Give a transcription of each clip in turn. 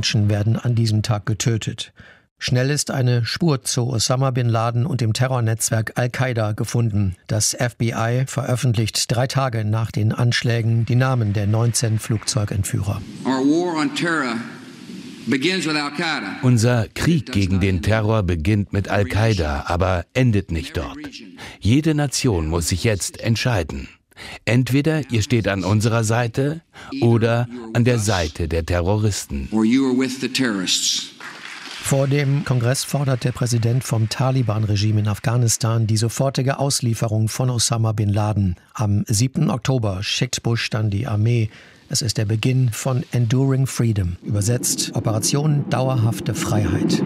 Menschen werden an diesem Tag getötet. Schnell ist eine Spur zu Osama Bin Laden und dem Terrornetzwerk Al-Qaida gefunden. Das FBI veröffentlicht 3 Tage nach den Anschlägen die Namen der 19 Flugzeugentführer. Unser Krieg gegen den Terror beginnt mit Al-Qaida, aber endet nicht dort. Jede Nation muss sich jetzt entscheiden. Entweder ihr steht an unserer Seite oder an der Seite der Terroristen. Vor dem Kongress fordert der Präsident vom Taliban-Regime in Afghanistan die sofortige Auslieferung von Osama Bin Laden. Am 7. Oktober schickt Bush dann die Armee. Es ist der Beginn von Enduring Freedom, übersetzt Operation Dauerhafte Freiheit.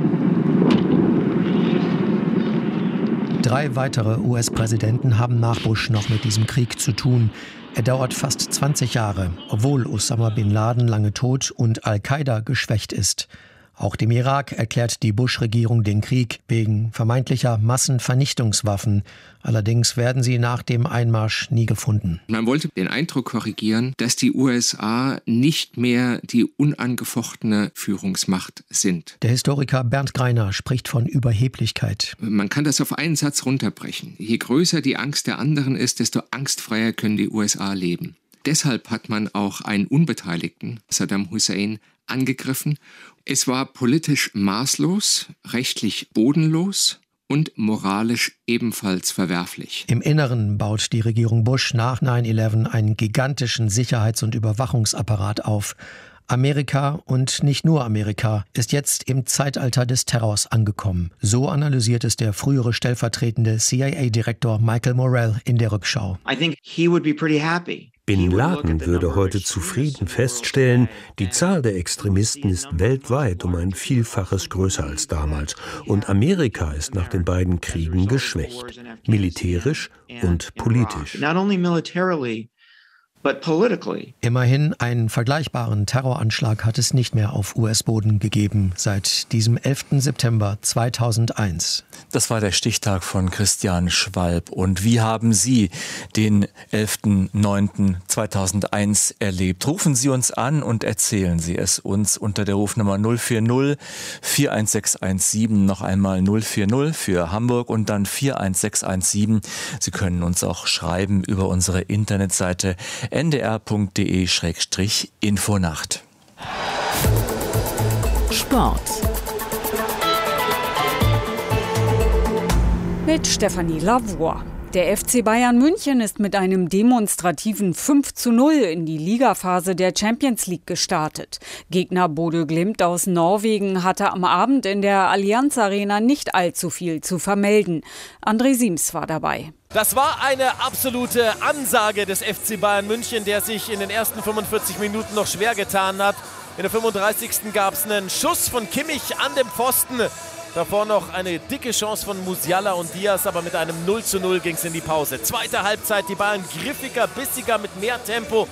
3 weitere US-Präsidenten haben nach Bush noch mit diesem Krieg zu tun. Er dauert fast 20 Jahre, obwohl Osama Bin Laden lange tot und Al-Qaida geschwächt ist. Auch dem Irak erklärt die Bush-Regierung den Krieg wegen vermeintlicher Massenvernichtungswaffen. Allerdings werden sie nach dem Einmarsch nie gefunden. Man wollte den Eindruck korrigieren, dass die USA nicht mehr die unangefochtene Führungsmacht sind. Der Historiker Bernd Greiner spricht von Überheblichkeit. Man kann das auf einen Satz runterbrechen. Je größer die Angst der anderen ist, desto angstfreier können die USA leben. Deshalb hat man auch einen Unbeteiligten, Saddam Hussein, angegriffen. Es war politisch maßlos, rechtlich bodenlos und moralisch ebenfalls verwerflich. Im Inneren baut die Regierung Bush nach 9/11 einen gigantischen Sicherheits- und Überwachungsapparat auf. Amerika und nicht nur Amerika ist jetzt im Zeitalter des Terrors angekommen. So analysiert es der frühere stellvertretende CIA-Direktor Michael Morell in der Rückschau. Bin Laden würde heute zufrieden feststellen, die Zahl der Extremisten ist weltweit um ein Vielfaches größer als damals. Und Amerika ist nach den beiden Kriegen geschwächt, militärisch und politisch. Immerhin einen vergleichbaren Terroranschlag hat es nicht mehr auf US-Boden gegeben seit diesem 11. September 2001. Das war der Stichtag von Christian Schwalb. Und wie haben Sie den 11.09.2001 erlebt? Rufen Sie uns an und erzählen Sie es uns unter der Rufnummer 040 41617, noch einmal 040 für Hamburg und dann 41617. Sie können uns auch schreiben über unsere Internetseite ndr.de/Infonacht. Sport mit Stefanie Lavoie. Der FC Bayern München ist mit einem demonstrativen 5:0 in die Ligaphase der Champions League gestartet. Gegner Bodø Glimt aus Norwegen hatte am Abend in der Allianz Arena nicht allzu viel zu vermelden. André Siems war dabei. Das war eine absolute Ansage des FC Bayern München, der sich in den ersten 45 Minuten noch schwer getan hat. In der 35. gab es einen Schuss von Kimmich an dem Pfosten. Davor noch eine dicke Chance von Musiala und Diaz, aber mit einem 0:0 ging es in die Pause. Zweite Halbzeit, die Bayern griffiger, bissiger, mit mehr Tempo.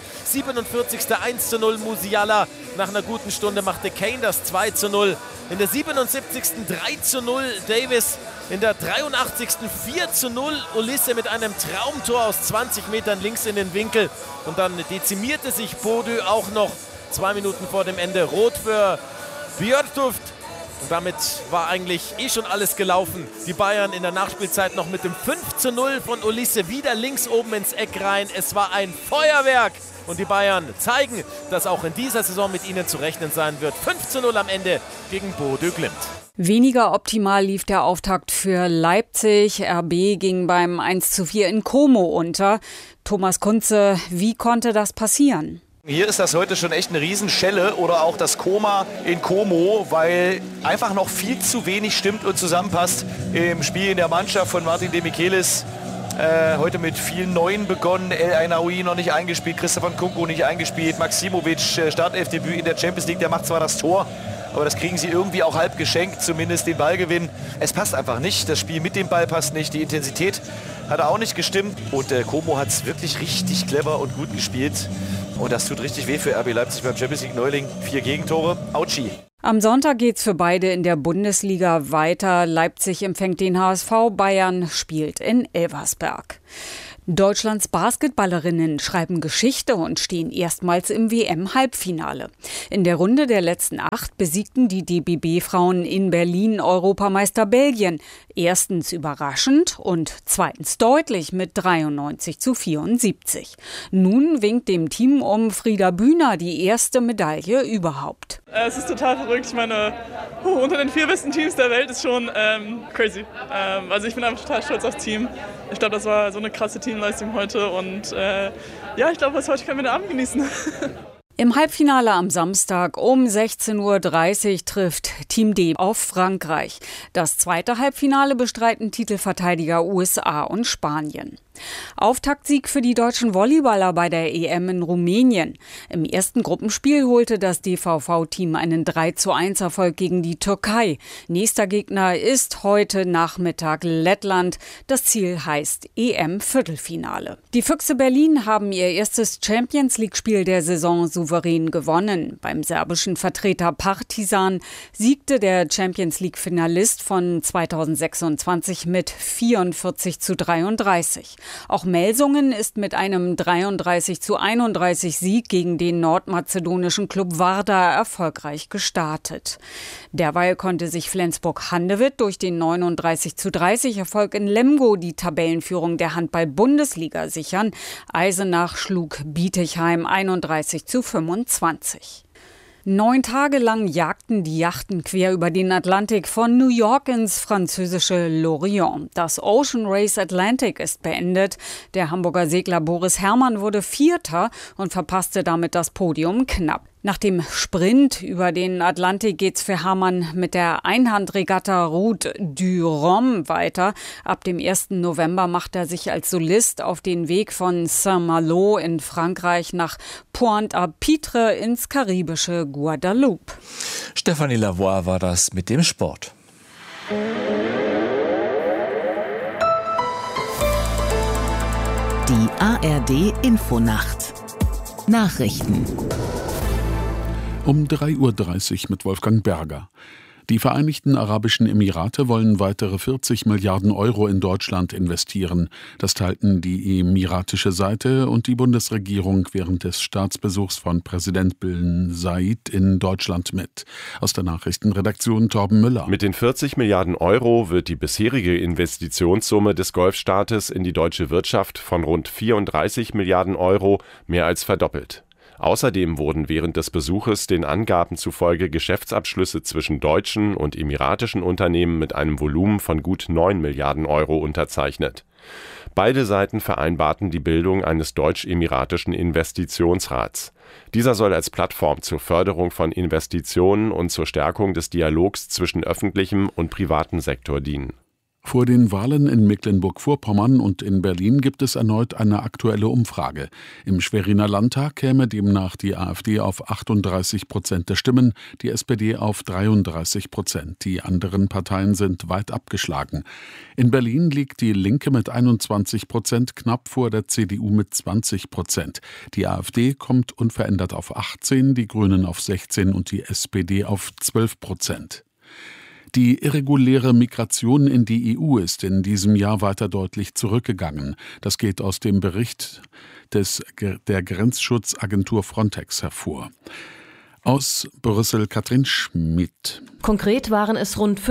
47. 1:0 Musiala. Nach einer guten Stunde machte Kane das 2:0. In der 77. 3:0 Davis. In der 83. 4:0 Olise mit einem Traumtor aus 20 Metern links in den Winkel. Und dann dezimierte sich Bodø auch noch 2 Minuten vor dem Ende. Rot für Bjørtuft. Und damit war eigentlich schon alles gelaufen. Die Bayern in der Nachspielzeit noch mit dem 5:0 von Olise wieder links oben ins Eck rein. Es war ein Feuerwerk. Und die Bayern zeigen, dass auch in dieser Saison mit ihnen zu rechnen sein wird. 5:0 am Ende gegen Bodø Glimt. Weniger optimal lief der Auftakt für Leipzig. RB ging beim 1:4 in Como unter. Thomas Kunze, wie konnte das passieren? Hier ist das heute schon echt eine Riesenschelle oder auch das Koma in Como, weil einfach noch viel zu wenig stimmt und zusammenpasst im Spiel in der Mannschaft von Martin Demichelis. Heute mit vielen Neuen begonnen, El Ainaoui noch nicht eingespielt, Christopher Nkunku nicht eingespielt, Maximovic Startelfdebüt in der Champions League, der macht zwar das Tor, aber das kriegen sie irgendwie auch halb geschenkt, zumindest den Ballgewinn. Es passt einfach nicht, das Spiel mit dem Ball passt nicht, die Intensität hat auch nicht gestimmt und Como hat es wirklich richtig clever und gut gespielt. Und das tut richtig weh für RB Leipzig beim Champions League Neuling. 4 Gegentore, Autschi. Am Sonntag geht's für beide in der Bundesliga weiter. Leipzig empfängt den HSV, Bayern spielt in Elversberg. Deutschlands Basketballerinnen schreiben Geschichte und stehen erstmals im WM-Halbfinale. In der Runde der letzten 8 besiegten die DBB-Frauen in Berlin Europameister Belgien. Erstens überraschend und zweitens deutlich mit 93:74. Nun winkt dem Team um Frieda Bühner die erste Medaille überhaupt. Es ist total verrückt. Ich meine, unter den 4 besten Teams der Welt ist schon crazy. Also ich bin einfach total stolz aufs Team. Ich glaube, das war so eine krasse Teamleistung heute und ich glaube, heute können wir den Abend genießen. Im Halbfinale am Samstag um 16:30 Uhr trifft Team D auf Frankreich. Das zweite Halbfinale bestreiten Titelverteidiger USA und Spanien. Auftaktsieg für die deutschen Volleyballer bei der EM in Rumänien. Im ersten Gruppenspiel holte das DVV-Team einen 3:1 Erfolg gegen die Türkei. Nächster Gegner ist heute Nachmittag Lettland. Das Ziel heißt EM-Viertelfinale. Die Füchse Berlin haben ihr erstes Champions-League-Spiel der Saison souverän gewonnen. Beim serbischen Vertreter Partizan siegte der Champions-League-Finalist von 2026 mit 44:33. Auch Melsungen ist mit einem 33:31 Sieg gegen den nordmazedonischen Klub Vardar erfolgreich gestartet. Derweil konnte sich Flensburg-Handewitt durch den 39:30 Erfolg in Lemgo die Tabellenführung der Handball-Bundesliga sichern. Eisenach schlug Bietigheim 31:25. 9 Tage lang jagten die Yachten quer über den Atlantik von New York ins französische Lorient. Das Ocean Race Atlantic ist beendet. Der Hamburger Segler Boris Herrmann wurde Vierter und verpasste damit das Podium knapp. Nach dem Sprint über den Atlantik geht's für Herrmann mit der Einhandregatta Route du Rhum weiter. Ab dem 1. November macht er sich als Solist auf den Weg von Saint-Malo in Frankreich nach Pointe-à-Pitre ins karibische Guadeloupe. Stefanie Lavoie war das mit dem Sport. Die ARD Infonacht. Nachrichten. Um 3:30 Uhr mit Wolfgang Berger. Die Vereinigten Arabischen Emirate wollen weitere 40 Milliarden Euro in Deutschland investieren. Das teilten die emiratische Seite und die Bundesregierung während des Staatsbesuchs von Präsident Bin Zayed in Deutschland mit. Aus der Nachrichtenredaktion Torben Müller. Mit den 40 Milliarden Euro wird die bisherige Investitionssumme des Golfstaates in die deutsche Wirtschaft von rund 34 Milliarden Euro mehr als verdoppelt. Außerdem wurden während des Besuches den Angaben zufolge Geschäftsabschlüsse zwischen deutschen und emiratischen Unternehmen mit einem Volumen von gut 9 Milliarden Euro unterzeichnet. Beide Seiten vereinbarten die Bildung eines deutsch-emiratischen Investitionsrats. Dieser soll als Plattform zur Förderung von Investitionen und zur Stärkung des Dialogs zwischen öffentlichem und privatem Sektor dienen. Vor den Wahlen in Mecklenburg-Vorpommern und in Berlin gibt es erneut eine aktuelle Umfrage. Im Schweriner Landtag käme demnach die AfD auf 38% der Stimmen, die SPD auf 33%. Die anderen Parteien sind weit abgeschlagen. In Berlin liegt die Linke mit 21% knapp vor der CDU mit 20%. Die AfD kommt unverändert auf 18%, die Grünen auf 16% und die SPD auf 12%. Die irreguläre Migration in die EU ist in diesem Jahr weiter deutlich zurückgegangen. Das geht aus dem Bericht der Grenzschutzagentur Frontex hervor. Aus Brüssel Katrin Schmidt. Konkret waren es rund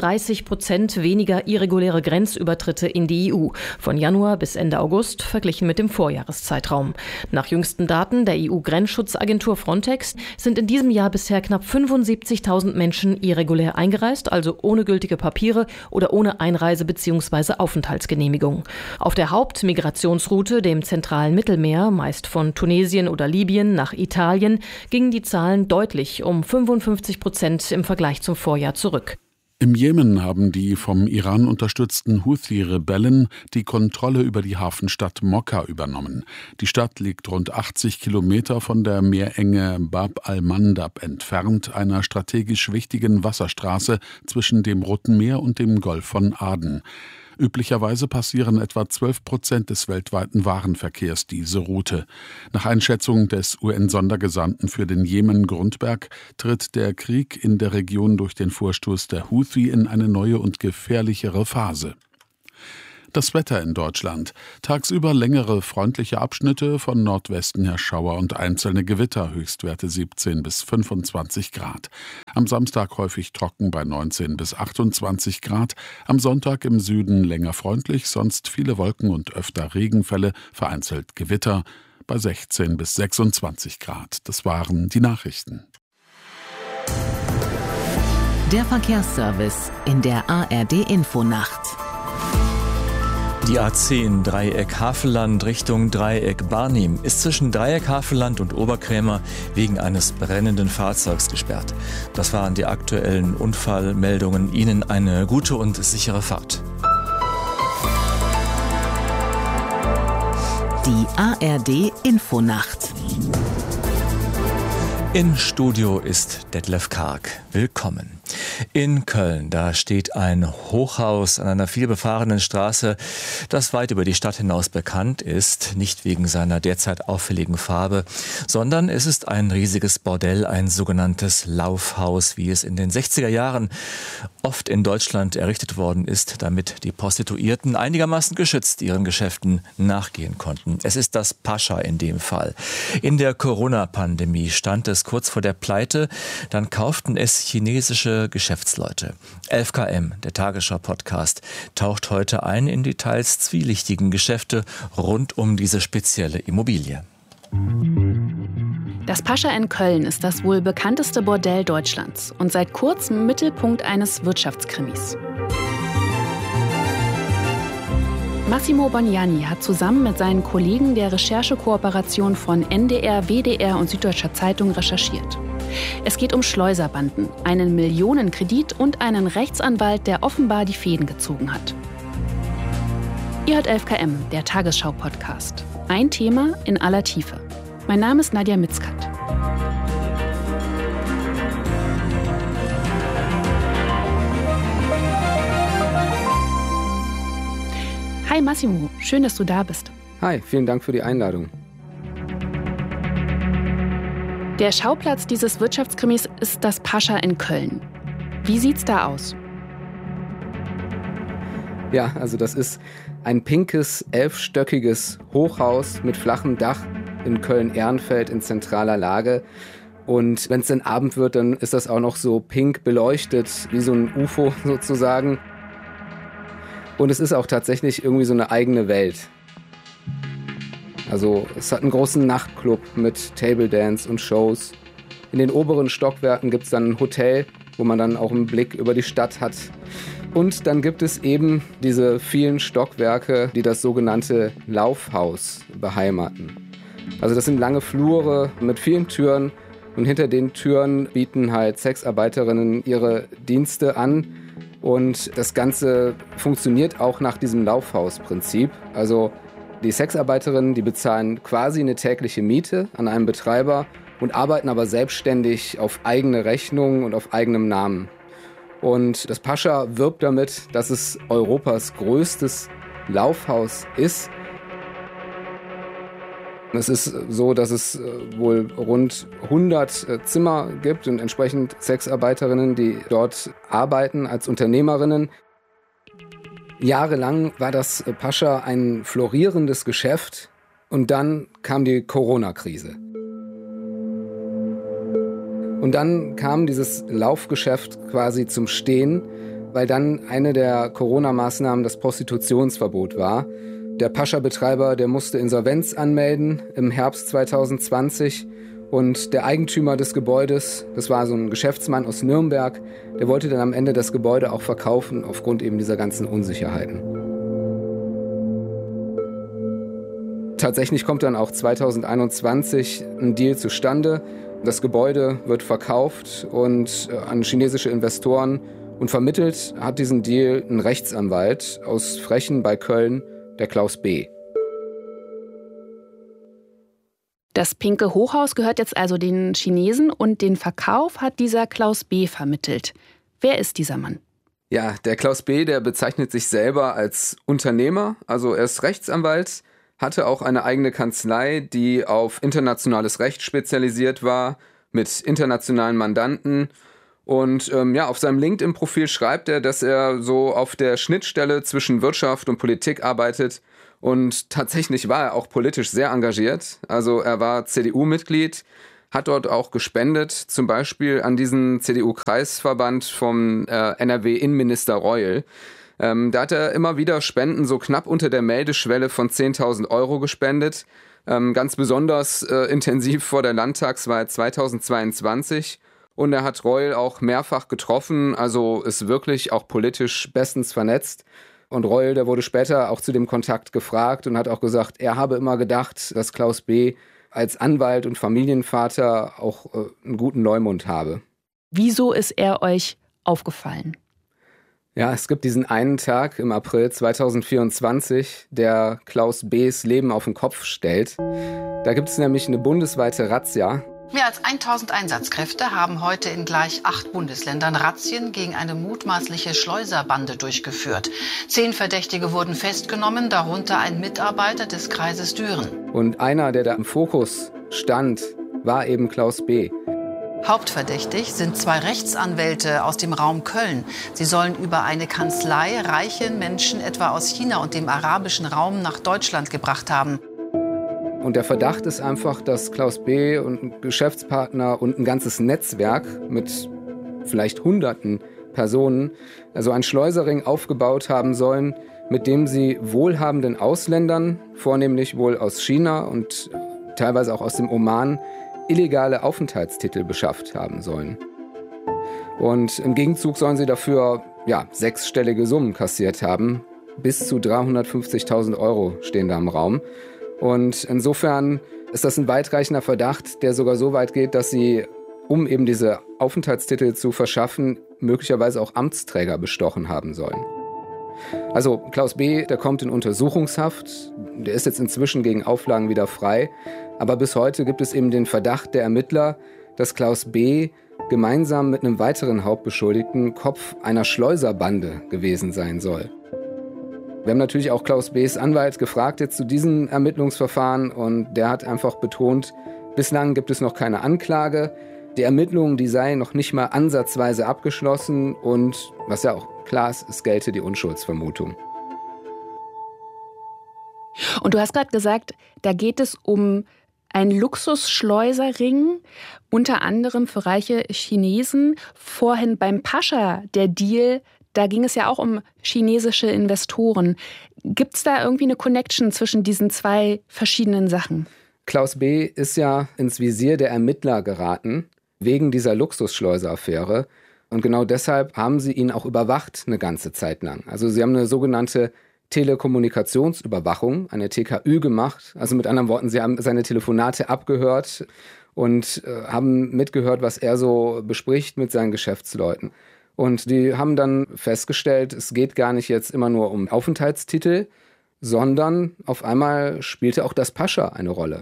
35% weniger irreguläre Grenzübertritte in die EU, von Januar bis Ende August verglichen mit dem Vorjahreszeitraum. Nach jüngsten Daten der EU-Grenzschutzagentur Frontex sind in diesem Jahr bisher knapp 75.000 Menschen irregulär eingereist, also ohne gültige Papiere oder ohne Einreise- bzw. Aufenthaltsgenehmigung. Auf der Hauptmigrationsroute, dem zentralen Mittelmeer, meist von Tunesien oder Libyen nach Italien, gingen die Zahlen deutlich um 55% im Vergleich zum Vorjahr zurück. Im Jemen haben die vom Iran unterstützten Houthi-Rebellen die Kontrolle über die Hafenstadt Mokka übernommen. Die Stadt liegt rund 80 Kilometer von der Meerenge Bab al-Mandab entfernt, einer strategisch wichtigen Wasserstraße zwischen dem Roten Meer und dem Golf von Aden. Üblicherweise passieren etwa 12% des weltweiten Warenverkehrs diese Route. Nach Einschätzung des UN-Sondergesandten für den Jemen Grundberg tritt der Krieg in der Region durch den Vorstoß der Houthi in eine neue und gefährlichere Phase. Das Wetter in Deutschland. Tagsüber längere freundliche Abschnitte, von Nordwesten her Schauer und einzelne Gewitter, Höchstwerte 17 bis 25 Grad. Am Samstag häufig trocken bei 19 bis 28 Grad. Am Sonntag im Süden länger freundlich, sonst viele Wolken und öfter Regenfälle, vereinzelt Gewitter bei 16 bis 26 Grad. Das waren die Nachrichten. Der Verkehrsservice in der ARD-Infonacht. Die A10 Dreieck Havelland Richtung Dreieck Barnim ist zwischen Dreieck Havelland und Oberkrämer wegen eines brennenden Fahrzeugs gesperrt. Das waren die aktuellen Unfallmeldungen. Ihnen eine gute und sichere Fahrt. Die ARD-Infonacht. Im Studio ist Detlef Karg. Willkommen. In Köln, da steht ein Hochhaus an einer vielbefahrenen Straße, das weit über die Stadt hinaus bekannt ist, nicht wegen seiner derzeit auffälligen Farbe, sondern es ist ein riesiges Bordell, ein sogenanntes Laufhaus, wie es in den 60er Jahren oft in Deutschland errichtet worden ist, damit die Prostituierten einigermaßen geschützt ihren Geschäften nachgehen konnten. Es ist das Pascha in dem Fall. In der Corona-Pandemie stand es kurz vor der Pleite, dann kauften es chinesische Geschäftsleute. 11KM, der Tagesschau-Podcast, taucht heute ein in die teils zwielichtigen Geschäfte rund um diese spezielle Immobilie. Das Pascha in Köln ist das wohl bekannteste Bordell Deutschlands und seit kurzem Mittelpunkt eines Wirtschaftskrimis. Massimo Bognani hat zusammen mit seinen Kollegen der Recherchekooperation von NDR, WDR und Süddeutscher Zeitung recherchiert. Es geht um Schleuserbanden, einen Millionenkredit und einen Rechtsanwalt, der offenbar die Fäden gezogen hat. Ihr hört 11KM, der Tagesschau-Podcast. Ein Thema in aller Tiefe. Mein Name ist Nadja Mitzkat. Hi Massimo, schön, dass du da bist. Hi, vielen Dank für die Einladung. Der Schauplatz dieses Wirtschaftskrimis ist das Pascha in Köln. Wie sieht's da aus? Ja, also das ist ein pinkes, 11-stöckiges Hochhaus mit flachem Dach in Köln-Ehrenfeld in zentraler Lage. Und wenn es dann Abend wird, dann ist das auch noch so pink beleuchtet, wie so ein UFO sozusagen. Und es ist auch tatsächlich irgendwie so eine eigene Welt. Also es hat einen großen Nachtclub mit Table Dance und Shows. In den oberen Stockwerken gibt es dann ein Hotel, wo man dann auch einen Blick über die Stadt hat. Und dann gibt es eben diese vielen Stockwerke, die das sogenannte Laufhaus beheimaten. Also das sind lange Flure mit vielen Türen und hinter den Türen bieten halt Sexarbeiterinnen ihre Dienste an. Und das Ganze funktioniert auch nach diesem Laufhausprinzip. Also die Sexarbeiterinnen, die bezahlen quasi eine tägliche Miete an einen Betreiber und arbeiten aber selbstständig auf eigene Rechnung und auf eigenem Namen. Und das Pascha wirbt damit, dass es Europas größtes Laufhaus ist. Es ist so, dass es wohl rund 100 Zimmer gibt und entsprechend Sexarbeiterinnen, die dort arbeiten als Unternehmerinnen. Jahrelang war das Pascha ein florierendes Geschäft und dann kam die Corona-Krise. Und dann kam dieses Laufgeschäft quasi zum Stehen, weil dann eine der Corona-Maßnahmen das Prostitutionsverbot war. Der Pascha-Betreiber, der musste Insolvenz anmelden im Herbst 2020 und der Eigentümer des Gebäudes, das war so ein Geschäftsmann aus Nürnberg, der wollte dann am Ende das Gebäude auch verkaufen aufgrund eben dieser ganzen Unsicherheiten. Tatsächlich kommt dann auch 2021 ein Deal zustande. Das Gebäude wird verkauft und an chinesische Investoren und vermittelt hat diesen Deal ein Rechtsanwalt aus Frechen bei Köln, der Klaus B. Das pinke Hochhaus gehört jetzt also den Chinesen und den Verkauf hat dieser Klaus B. vermittelt. Wer ist dieser Mann? Ja, der Klaus B., der bezeichnet sich selber als Unternehmer, also er ist Rechtsanwalt, hatte auch eine eigene Kanzlei, die auf internationales Recht spezialisiert war, mit internationalen Mandanten. Und auf seinem LinkedIn-Profil schreibt er, dass er so auf der Schnittstelle zwischen Wirtschaft und Politik arbeitet. Und tatsächlich war er auch politisch sehr engagiert. Also er war CDU-Mitglied, hat dort auch gespendet, zum Beispiel an diesen CDU-Kreisverband vom NRW-Innenminister Reul. Da hat er immer wieder Spenden so knapp unter der Meldeschwelle von 10.000 € gespendet. Ganz besonders intensiv vor der Landtagswahl 2022. Und er hat Reul auch mehrfach getroffen, also ist wirklich auch politisch bestens vernetzt. Und Reul, der wurde später auch zu dem Kontakt gefragt und hat auch gesagt, er habe immer gedacht, dass Klaus B. als Anwalt und Familienvater auch einen guten Leumund habe. Wieso ist er euch aufgefallen? Ja, es gibt diesen einen Tag im April 2024, der Klaus B.'s Leben auf den Kopf stellt. Da gibt es nämlich eine bundesweite Razzia. Mehr als 1000 Einsatzkräfte haben heute in gleich 8 Bundesländern Razzien gegen eine mutmaßliche Schleuserbande durchgeführt. 10 Verdächtige wurden festgenommen, darunter ein Mitarbeiter des Kreises Düren. Und einer, der da im Fokus stand, war eben Klaus B. Hauptverdächtig sind 2 Rechtsanwälte aus dem Raum Köln. Sie sollen über eine Kanzlei reiche Menschen etwa aus China und dem arabischen Raum nach Deutschland gebracht haben. Und der Verdacht ist einfach, dass Klaus B. und ein Geschäftspartner und ein ganzes Netzwerk mit vielleicht Hunderten Personen also ein Schleuserring aufgebaut haben sollen, mit dem sie wohlhabenden Ausländern, vornehmlich wohl aus China und teilweise auch aus dem Oman, illegale Aufenthaltstitel beschafft haben sollen. Und im Gegenzug sollen sie dafür 6-stellige Summen kassiert haben. Bis zu 350.000 € stehen da im Raum. Und insofern ist das ein weitreichender Verdacht, der sogar so weit geht, dass sie, um eben diese Aufenthaltstitel zu verschaffen, möglicherweise auch Amtsträger bestochen haben sollen. Also Klaus B., der kommt in Untersuchungshaft, der ist jetzt inzwischen gegen Auflagen wieder frei, aber bis heute gibt es eben den Verdacht der Ermittler, dass Klaus B. gemeinsam mit einem weiteren Hauptbeschuldigten Kopf einer Schleuserbande gewesen sein soll. Wir haben natürlich auch Klaus B.'s Anwalt gefragt jetzt zu diesem Ermittlungsverfahren und der hat einfach betont, bislang gibt es noch keine Anklage. Die Ermittlungen, die seien noch nicht mal ansatzweise abgeschlossen und, was ja auch klar ist, es gelte die Unschuldsvermutung. Und du hast gerade gesagt, da geht es um einen Luxusschleuserring, unter anderem für reiche Chinesen. Vorhin beim Pascha, der Deal, da ging es ja auch um chinesische Investoren. Gibt es da irgendwie eine Connection zwischen diesen 2 verschiedenen Sachen? Klaus B. ist ja ins Visier der Ermittler geraten, wegen dieser Luxusschleuser-Affäre. Und genau deshalb haben sie ihn auch überwacht eine ganze Zeit lang. Also sie haben eine sogenannte Telekommunikationsüberwachung, eine TKÜ gemacht. Also mit anderen Worten, sie haben seine Telefonate abgehört und haben mitgehört, was er so bespricht mit seinen Geschäftsleuten. Und die haben dann festgestellt, es geht gar nicht jetzt immer nur um Aufenthaltstitel, sondern auf einmal spielte auch das Pascha eine Rolle.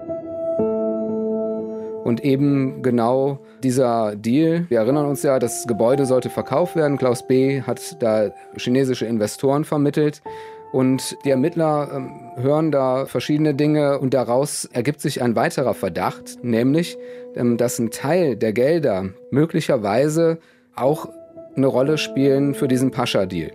Und eben genau dieser Deal, wir erinnern uns ja, das Gebäude sollte verkauft werden. Klaus B. hat da chinesische Investoren vermittelt. Und die Ermittler hören da verschiedene Dinge und daraus ergibt sich ein weiterer Verdacht, nämlich, dass ein Teil der Gelder möglicherweise auch eine Rolle spielen für diesen Pascha-Deal.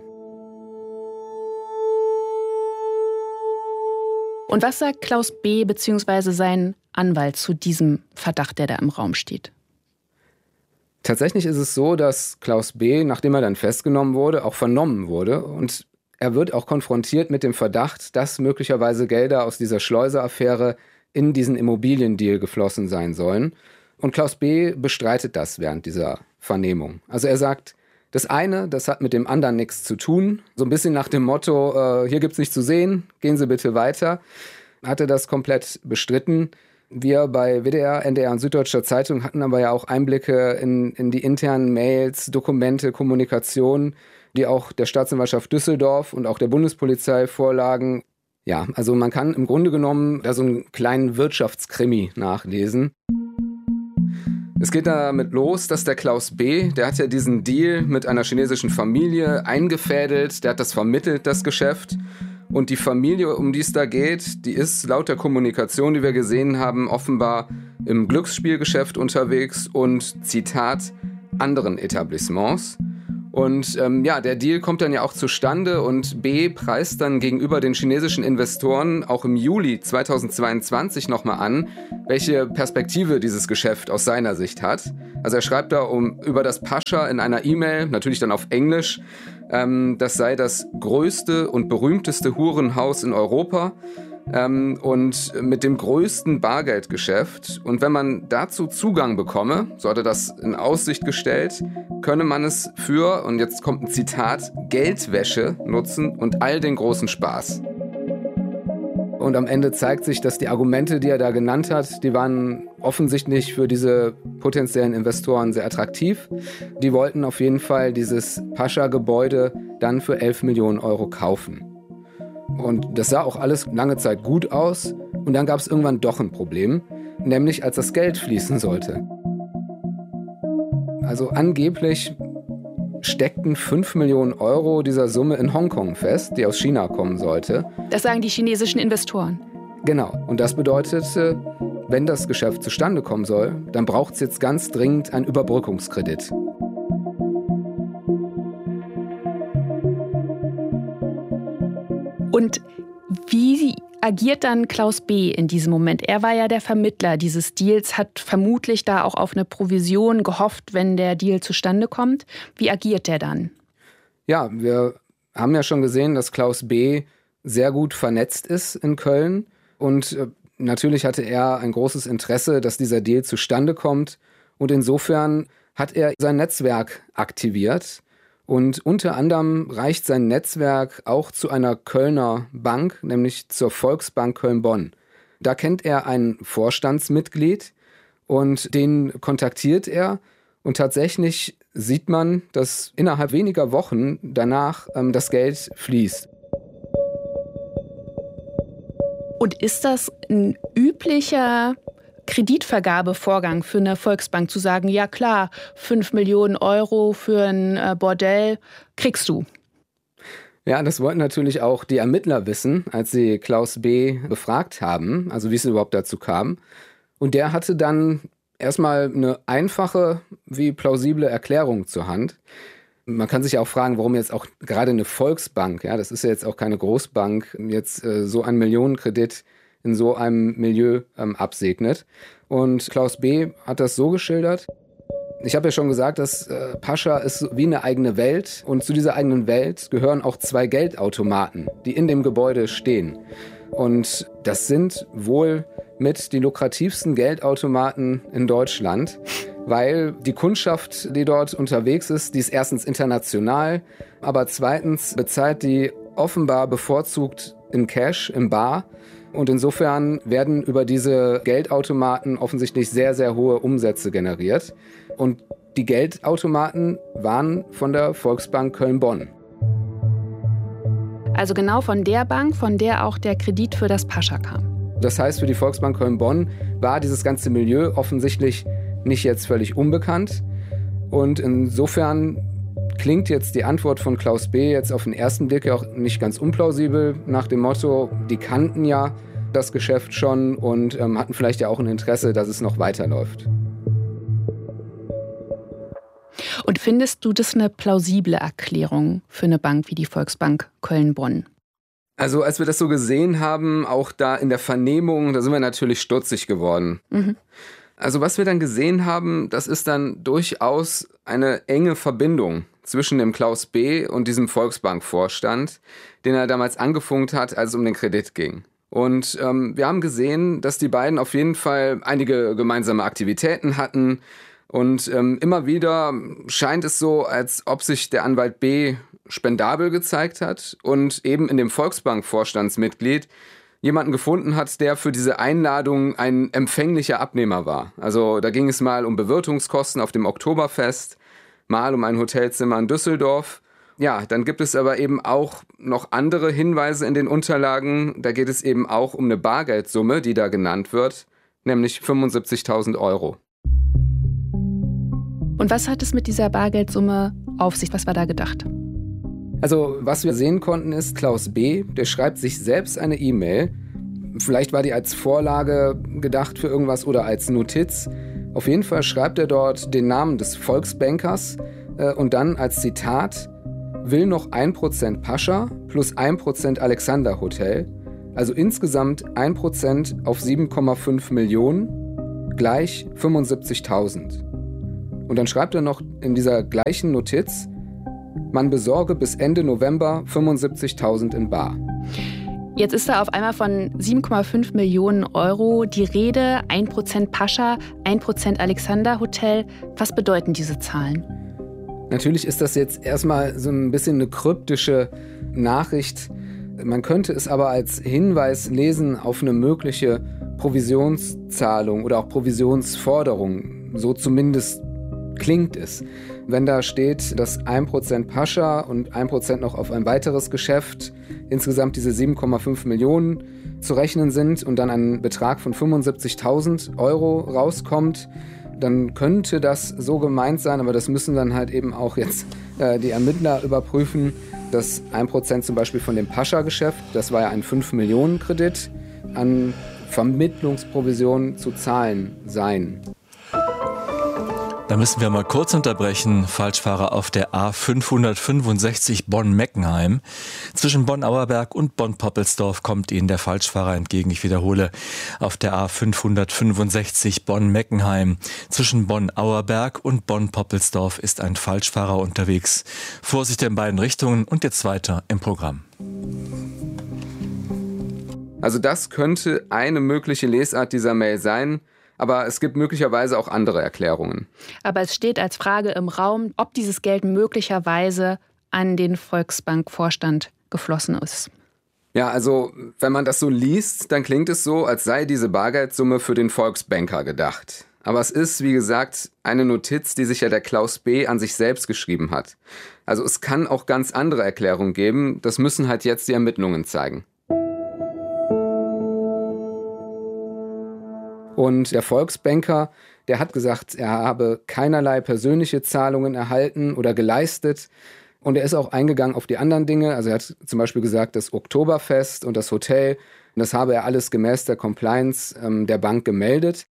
Und was sagt Klaus B. bzw. sein Anwalt zu diesem Verdacht, der da im Raum steht? Tatsächlich ist es so, dass Klaus B., nachdem er dann festgenommen wurde, auch vernommen wurde. Und er wird auch konfrontiert mit dem Verdacht, dass möglicherweise Gelder aus dieser Schleuser-Affäre in diesen Immobiliendeal geflossen sein sollen. Und Klaus B. bestreitet das während dieser Vernehmung. Also er sagt, das eine, das hat mit dem anderen nichts zu tun. So ein bisschen nach dem Motto, hier gibt's nichts zu sehen, gehen Sie bitte weiter. Hat er das komplett bestritten. Wir bei WDR, NDR und Süddeutscher Zeitung hatten aber ja auch Einblicke in die internen Mails, Dokumente, Kommunikation, die auch der Staatsanwaltschaft Düsseldorf und auch der Bundespolizei vorlagen. Ja, also man kann im Grunde genommen da so einen kleinen Wirtschaftskrimi nachlesen. Es geht damit los, dass der Klaus B., der hat ja diesen Deal mit einer chinesischen Familie eingefädelt, der hat das vermittelt, das Geschäft. Und die Familie, um die es da geht, die ist laut der Kommunikation, die wir gesehen haben, offenbar im Glücksspielgeschäft unterwegs und, Zitat, anderen Etablissements. Und der Deal kommt dann ja auch zustande und B preist dann gegenüber den chinesischen Investoren auch im Juli 2022 nochmal an, welche Perspektive dieses Geschäft aus seiner Sicht hat. Also er schreibt da über das Pascha in einer E-Mail, natürlich dann auf Englisch, das sei das größte und berühmteste Hurenhaus in Europa. Und mit dem größten Bargeldgeschäft. Und wenn man dazu Zugang bekomme, so hat er das in Aussicht gestellt, könne man es für, und jetzt kommt ein Zitat, Geldwäsche nutzen und all den großen Spaß. Und am Ende zeigt sich, dass die Argumente, die er da genannt hat, die waren offensichtlich für diese potenziellen Investoren sehr attraktiv. Die wollten auf jeden Fall dieses Pascha-Gebäude dann für 11 Millionen Euro kaufen. Und das sah auch alles lange Zeit gut aus. Und dann gab es irgendwann doch ein Problem, nämlich als das Geld fließen sollte. Also angeblich steckten 5 Millionen Euro dieser Summe in Hongkong fest, die aus China kommen sollte. Das sagen die chinesischen Investoren. Genau. Und das bedeutete, wenn das Geschäft zustande kommen soll, dann braucht es jetzt ganz dringend einen Überbrückungskredit. Und wie agiert dann Klaus B. in diesem Moment? Er war ja der Vermittler dieses Deals, hat vermutlich da auch auf eine Provision gehofft, wenn der Deal zustande kommt. Wie agiert der dann? Ja, wir haben ja schon gesehen, dass Klaus B. sehr gut vernetzt ist in Köln. Und natürlich hatte er ein großes Interesse, dass dieser Deal zustande kommt. Und insofern hat er sein Netzwerk aktiviert. Und unter anderem reicht sein Netzwerk auch zu einer Kölner Bank, nämlich zur Volksbank Köln-Bonn. Da kennt er ein Vorstandsmitglied und den kontaktiert er. Und tatsächlich sieht man, dass innerhalb weniger Wochen danach das Geld fließt. Und ist das ein üblicher Kreditvergabevorgang für eine Volksbank, zu sagen, ja klar, 5 Millionen Euro für ein Bordell kriegst du? Ja, das wollten natürlich auch die Ermittler wissen, als sie Klaus B. befragt haben, also wie es überhaupt dazu kam. Und der hatte dann erstmal eine einfache wie plausible Erklärung zur Hand. Man kann sich ja auch fragen, warum jetzt auch gerade eine Volksbank, ja, das ist ja jetzt auch keine Großbank, jetzt so einen Millionenkredit in so einem Milieu absegnet. Und Klaus B. hat das so geschildert. Ich habe ja schon gesagt, das Pascha ist wie eine eigene Welt. Und zu dieser eigenen Welt gehören auch 2 Geldautomaten, die in dem Gebäude stehen. Und das sind wohl mit die lukrativsten Geldautomaten in Deutschland, weil die Kundschaft, die dort unterwegs ist, die ist erstens international, aber zweitens bezahlt die offenbar bevorzugt in Cash, im Bar. Und insofern werden über diese Geldautomaten offensichtlich sehr, sehr hohe Umsätze generiert. Und die Geldautomaten waren von der Volksbank Köln-Bonn. Also genau von der Bank, von der auch der Kredit für das Pascha kam. Das heißt, für die Volksbank Köln-Bonn war dieses ganze Milieu offensichtlich nicht jetzt völlig unbekannt. Und insofern klingt jetzt die Antwort von Klaus B. jetzt auf den ersten Blick auch nicht ganz unplausibel, nach dem Motto, die kannten ja das Geschäft schon und hatten vielleicht ja auch ein Interesse, dass es noch weiterläuft. Und findest du das eine plausible Erklärung für eine Bank wie die Volksbank Köln-Bonn? Also als wir das so gesehen haben, auch da in der Vernehmung, da sind wir natürlich stutzig geworden. Mhm. Also was wir dann gesehen haben, das ist dann durchaus eine enge Verbindung zwischen dem Klaus B. und diesem Volksbank-Vorstand, den er damals angefunkt hat, als es um den Kredit ging. Und wir haben gesehen, dass die beiden auf jeden Fall einige gemeinsame Aktivitäten hatten. Und immer wieder scheint es so, als ob sich der Anwalt B. spendabel gezeigt hat und eben in dem Volksbank-Vorstandsmitglied jemanden gefunden hat, der für diese Einladung ein empfänglicher Abnehmer war. Also da ging es mal um Bewirtungskosten auf dem Oktoberfest, mal um ein Hotelzimmer in Düsseldorf. Ja, dann gibt es aber eben auch noch andere Hinweise in den Unterlagen. Da geht es eben auch um eine Bargeldsumme, die da genannt wird, nämlich 75.000 Euro. Und was hat es mit dieser Bargeldsumme auf sich? Was war da gedacht? Also, was wir sehen konnten, ist, Klaus B., der schreibt sich selbst eine E-Mail. Vielleicht war die als Vorlage gedacht für irgendwas oder als Notiz. Auf jeden Fall schreibt er dort den Namen des Volksbankers und dann als Zitat: will noch 1% Pascha plus 1% Alexander Hotel, also insgesamt 1% auf 7,5 Millionen gleich 75.000. Und dann schreibt er noch in dieser gleichen Notiz: man besorge bis Ende November 75.000 in bar. Jetzt ist da auf einmal von 7,5 Millionen Euro die Rede, 1% Pascha, 1% Alexander Hotel. Was bedeuten diese Zahlen? Natürlich ist das jetzt erstmal so ein bisschen eine kryptische Nachricht. Man könnte es aber als Hinweis lesen auf eine mögliche Provisionszahlung oder auch Provisionsforderung. So zumindest klingt es. Wenn da steht, dass 1% Pascha und 1% noch auf ein weiteres Geschäft, insgesamt diese 7,5 Millionen zu rechnen sind und dann ein Betrag von 75.000 Euro rauskommt, dann könnte das so gemeint sein, aber das müssen dann halt eben auch jetzt die Ermittler überprüfen, dass 1% zum Beispiel von dem Pascha-Geschäft, das war ja ein 5-Millionen-Kredit, an Vermittlungsprovision zu zahlen seien. Da müssen wir mal kurz unterbrechen. Falschfahrer auf der A565 Bonn-Meckenheim. Zwischen Bonn-Auerberg und Bonn-Poppelsdorf kommt Ihnen der Falschfahrer entgegen. Ich wiederhole, auf der A565 Bonn-Meckenheim. Zwischen Bonn-Auerberg und Bonn-Poppelsdorf ist ein Falschfahrer unterwegs. Vorsicht in beiden Richtungen und jetzt weiter im Programm. Also das könnte eine mögliche Lesart dieser Mail sein. Aber es gibt möglicherweise auch andere Erklärungen. Aber es steht als Frage im Raum, ob dieses Geld möglicherweise an den Volksbank-Vorstand geflossen ist. Ja, also wenn man das so liest, dann klingt es so, als sei diese Bargeldsumme für den Volksbanker gedacht. Aber es ist, wie gesagt, eine Notiz, die sich ja der Klaus B. an sich selbst geschrieben hat. Also es kann auch ganz andere Erklärungen geben. Das müssen halt jetzt die Ermittlungen zeigen. Und der Volksbanker, der hat gesagt, er habe keinerlei persönliche Zahlungen erhalten oder geleistet. Und er ist auch eingegangen auf die anderen Dinge. Also er hat zum Beispiel gesagt, das Oktoberfest und das Hotel, das habe er alles gemäß der Compliance der Bank gemeldet.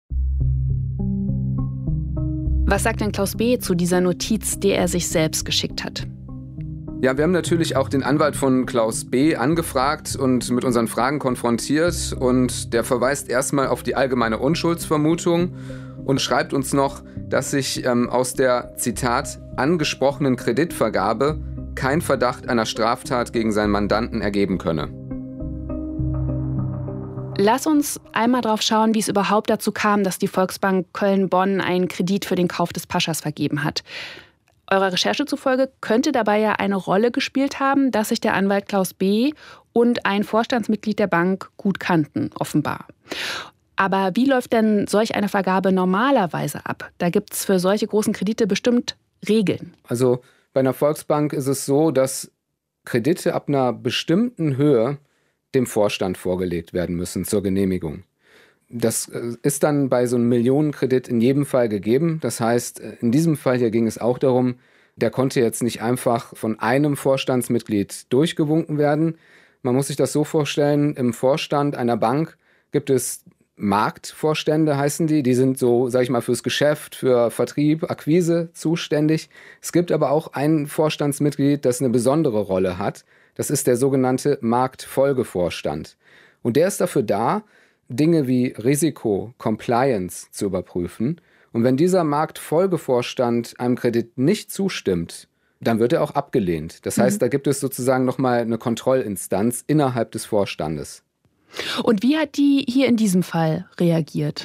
Was sagt denn Klaus B. zu dieser Notiz, die er sich selbst geschickt hat? Ja, wir haben natürlich auch den Anwalt von Klaus B. angefragt und mit unseren Fragen konfrontiert. Und der verweist erstmal auf die allgemeine Unschuldsvermutung und schreibt uns noch, dass sich aus der, Zitat, angesprochenen Kreditvergabe kein Verdacht einer Straftat gegen seinen Mandanten ergeben könne. Lass uns einmal drauf schauen, wie es überhaupt dazu kam, dass die Volksbank Köln-Bonn einen Kredit für den Kauf des Paschas vergeben hat. Eurer Recherche zufolge könnte dabei ja eine Rolle gespielt haben, dass sich der Anwalt Klaus B. und ein Vorstandsmitglied der Bank gut kannten, offenbar. Aber wie läuft denn solch eine Vergabe normalerweise ab? Da gibt es für solche großen Kredite bestimmt Regeln. Also bei einer Volksbank ist es so, dass Kredite ab einer bestimmten Höhe dem Vorstand vorgelegt werden müssen zur Genehmigung. Das ist dann bei so einem Millionenkredit in jedem Fall gegeben. Das heißt, in diesem Fall hier ging es auch darum, der konnte jetzt nicht einfach von einem Vorstandsmitglied durchgewunken werden. Man muss sich das so vorstellen, im Vorstand einer Bank gibt es Marktvorstände, heißen die. Die sind so, sag ich mal, fürs Geschäft, für Vertrieb, Akquise zuständig. Es gibt aber auch ein Vorstandsmitglied, das eine besondere Rolle hat. Das ist der sogenannte Marktfolgevorstand. Und der ist dafür da, Dinge wie Risiko, Compliance zu überprüfen. Und wenn dieser Marktfolgevorstand einem Kredit nicht zustimmt, dann wird er auch abgelehnt. Das heißt, da gibt es sozusagen nochmal eine Kontrollinstanz innerhalb des Vorstandes. Und wie hat die hier in diesem Fall reagiert?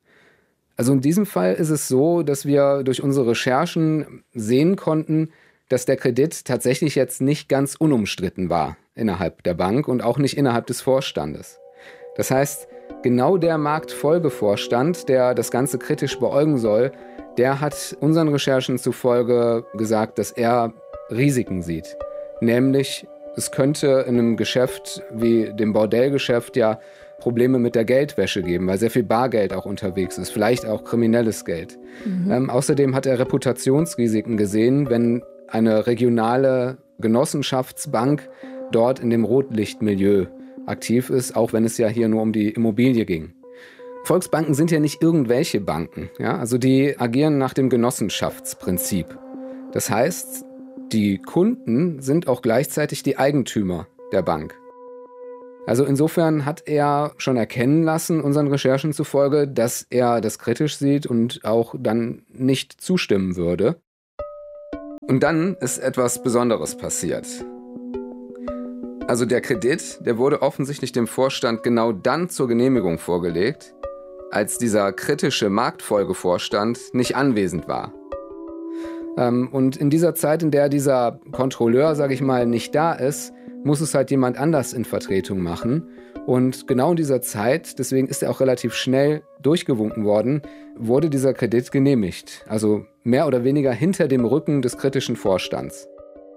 Also in diesem Fall ist es so, dass wir durch unsere Recherchen sehen konnten, dass der Kredit tatsächlich jetzt nicht ganz unumstritten war innerhalb der Bank und auch nicht innerhalb des Vorstandes. Das heißt, genau der Marktfolgevorstand, der das Ganze kritisch beäugen soll, der hat unseren Recherchen zufolge gesagt, dass er Risiken sieht. Nämlich, es könnte in einem Geschäft wie dem Bordellgeschäft ja Probleme mit der Geldwäsche geben, weil sehr viel Bargeld auch unterwegs ist, vielleicht auch kriminelles Geld. Außerdem hat er Reputationsrisiken gesehen, wenn eine regionale Genossenschaftsbank dort in dem Rotlichtmilieu aktiv ist, auch wenn es ja hier nur um die Immobilie ging. Volksbanken sind ja nicht irgendwelche Banken. Ja? Also die agieren nach dem Genossenschaftsprinzip. Das heißt, die Kunden sind auch gleichzeitig die Eigentümer der Bank. Also insofern hat er schon erkennen lassen, unseren Recherchen zufolge, dass er das kritisch sieht und auch dann nicht zustimmen würde. Und dann ist etwas Besonderes passiert. Also der Kredit, der wurde offensichtlich dem Vorstand genau dann zur Genehmigung vorgelegt, als dieser kritische Marktfolgevorstand nicht anwesend war. Und in dieser Zeit, in der dieser Kontrolleur, sage ich mal, nicht da ist, muss es halt jemand anders in Vertretung machen. Und genau in dieser Zeit, deswegen ist er auch relativ schnell durchgewunken worden, wurde dieser Kredit genehmigt. Also mehr oder weniger hinter dem Rücken des kritischen Vorstands.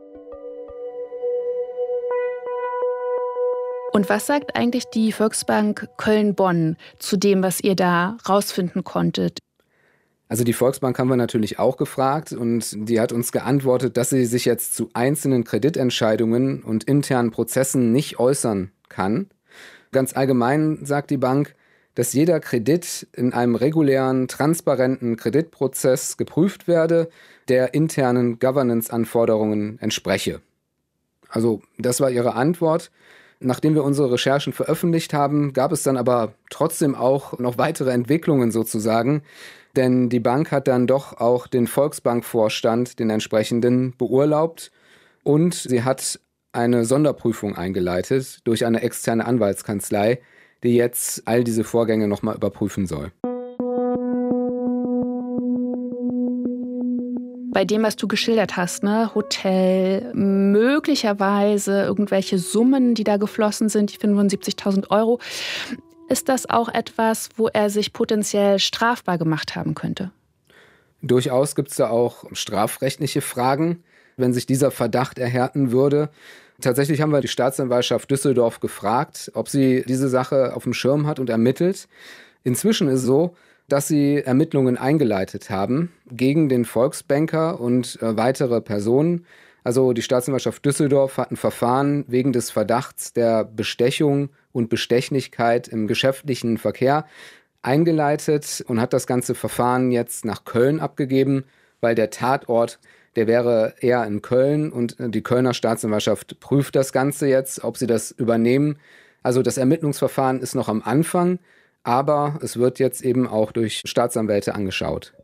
Und was sagt eigentlich die Volksbank Köln-Bonn zu dem, was ihr da rausfinden konntet? Also die Volksbank haben wir natürlich auch gefragt und die hat uns geantwortet, dass sie sich jetzt zu einzelnen Kreditentscheidungen und internen Prozessen nicht äußern kann. Ganz allgemein sagt die Bank, dass jeder Kredit in einem regulären, transparenten Kreditprozess geprüft werde, der internen Governance-Anforderungen entspreche. Also das war ihre Antwort. Nachdem wir unsere Recherchen veröffentlicht haben, gab es dann aber trotzdem auch noch weitere Entwicklungen sozusagen. Denn die Bank hat dann doch auch den Volksbankvorstand, den entsprechenden, beurlaubt. Und sie hat eine Sonderprüfung eingeleitet durch eine externe Anwaltskanzlei, die jetzt all diese Vorgänge nochmal überprüfen soll. Bei dem, was du geschildert hast, ne, Hotel, möglicherweise irgendwelche Summen, die da geflossen sind, die 75.000 €, ist das auch etwas, wo er sich potenziell strafbar gemacht haben könnte? Durchaus gibt es da auch strafrechtliche Fragen, wenn sich dieser Verdacht erhärten würde. Tatsächlich haben wir die Staatsanwaltschaft Düsseldorf gefragt, ob sie diese Sache auf dem Schirm hat und ermittelt. Inzwischen ist es so, dass sie Ermittlungen eingeleitet haben gegen den Volksbanker und weitere Personen. Also die Staatsanwaltschaft Düsseldorf hat ein Verfahren wegen des Verdachts der Bestechung und Bestechlichkeit im geschäftlichen Verkehr eingeleitet und hat das ganze Verfahren jetzt nach Köln abgegeben, weil der Tatort, der wäre eher in Köln und die Kölner Staatsanwaltschaft prüft das Ganze jetzt, ob sie das übernehmen. Also das Ermittlungsverfahren ist noch am Anfang, aber es wird jetzt eben auch durch Staatsanwälte angeschaut.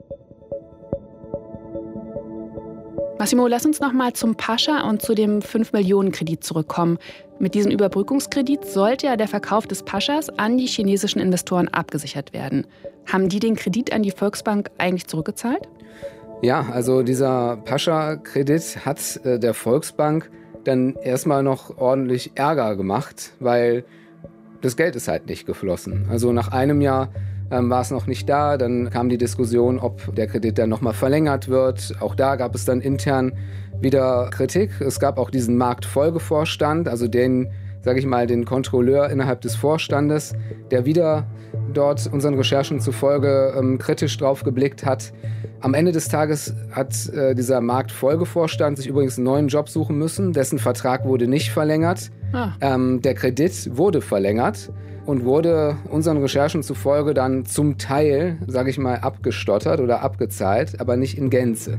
Massimo, lass uns noch mal zum Pascha und zu dem 5-Millionen-Kredit zurückkommen. Mit diesem Überbrückungskredit sollte ja der Verkauf des Paschas an die chinesischen Investoren abgesichert werden. Haben die den Kredit an die Volksbank eigentlich zurückgezahlt? Ja, also dieser Pascha-Kredit hat der Volksbank dann erstmal noch ordentlich Ärger gemacht, weil das Geld ist halt nicht geflossen. Also nach einem Jahr war es noch nicht da. Dann kam die Diskussion, ob der Kredit dann nochmal verlängert wird. Auch da gab es dann intern wieder Kritik. Es gab auch diesen Marktfolgevorstand, also den, sage ich mal, den Kontrolleur innerhalb des Vorstandes, der wieder dort unseren Recherchen zufolge kritisch drauf geblickt hat. Am Ende des Tages hat dieser Marktfolgevorstand sich übrigens einen neuen Job suchen müssen. Dessen Vertrag wurde nicht verlängert. Der Kredit wurde verlängert und wurde unseren Recherchen zufolge dann zum Teil, sage ich mal, abgestottert oder abgezahlt, aber nicht in Gänze.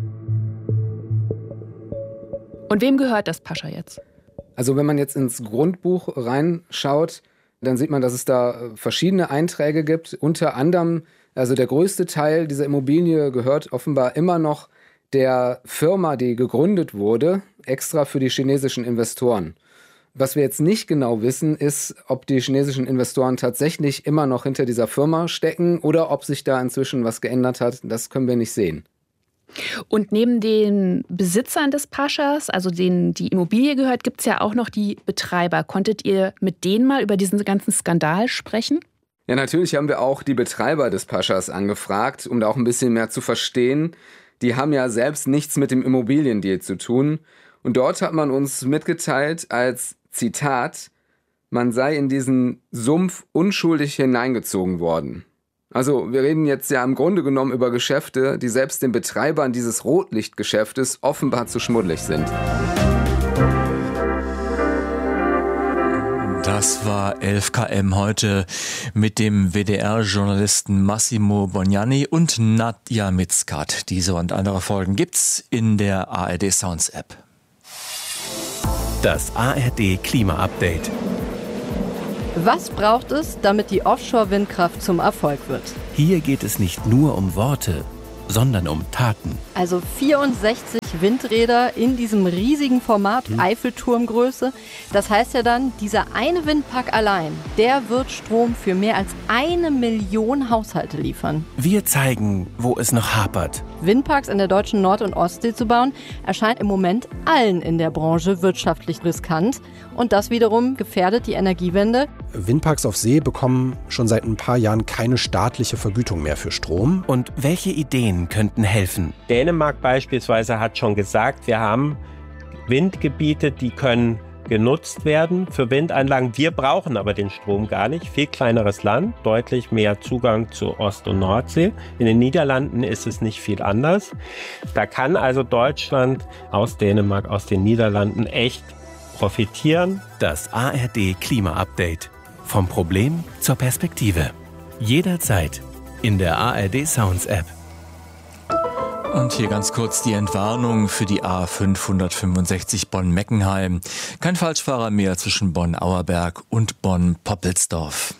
Und wem gehört das Pascha jetzt? Also wenn man jetzt ins Grundbuch reinschaut, dann sieht man, dass es da verschiedene Einträge gibt. Unter anderem, also der größte Teil dieser Immobilie gehört offenbar immer noch der Firma, die gegründet wurde, extra für die chinesischen Investoren. Was wir jetzt nicht genau wissen, ist, ob die chinesischen Investoren tatsächlich immer noch hinter dieser Firma stecken oder ob sich da inzwischen was geändert hat. Das können wir nicht sehen. Und neben den Besitzern des Paschas, also denen die Immobilie gehört, gibt es ja auch noch die Betreiber. Konntet ihr mit denen mal über diesen ganzen Skandal sprechen? Ja, natürlich haben wir auch die Betreiber des Paschas angefragt, um da auch ein bisschen mehr zu verstehen. Die haben ja selbst nichts mit dem Immobiliendeal zu tun. Und dort hat man uns mitgeteilt als Zitat, man sei in diesen Sumpf unschuldig hineingezogen worden. Also wir reden jetzt ja im Grunde genommen über Geschäfte, die selbst den Betreibern dieses Rotlichtgeschäftes offenbar zu schmuddelig sind. Das war 11 km heute mit dem WDR-Journalisten Massimo Bognani und Nadja Mitzkat. Diese und andere Folgen gibt's in der ARD Sounds App. Das ARD Klima-Update. Was braucht es, damit die Offshore-Windkraft zum Erfolg wird? Hier geht es nicht nur um Worte, sondern um Taten. Also 64 Windräder in diesem riesigen Format, Eiffelturmgröße. Das heißt ja dann, dieser eine Windpark allein, der wird Strom für mehr als 1 Million Haushalte liefern. Wir zeigen, wo es noch hapert. Windparks in der deutschen Nord- und Ostsee zu bauen, erscheint im Moment allen in der Branche wirtschaftlich riskant. Und das wiederum gefährdet die Energiewende. Windparks auf See bekommen schon seit ein paar Jahren keine staatliche Vergütung mehr für Strom. Und welche Ideen könnten helfen? Dänemark beispielsweise hat schon gesagt, wir haben Windgebiete, die können genutzt werden für Windanlagen. Wir brauchen aber den Strom gar nicht. Viel kleineres Land, deutlich mehr Zugang zu Ost- und Nordsee. In den Niederlanden ist es nicht viel anders. Da kann also Deutschland aus Dänemark, aus den Niederlanden echt profitieren. Das ARD Klima-Update. Vom Problem zur Perspektive. Jederzeit in der ARD Sounds App. Und hier ganz kurz die Entwarnung für die A565 Bonn-Meckenheim. Kein Falschfahrer mehr zwischen Bonn-Auerberg und Bonn-Poppelsdorf.